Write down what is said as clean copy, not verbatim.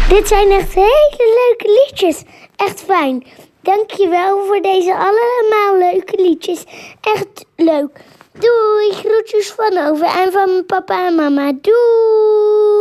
Dit zijn echt hele leuke liedjes. Echt fijn. Dankjewel voor deze allemaal leuke liedjes. Echt leuk. Doei, groetjes van Ove en van papa en mama. Doei.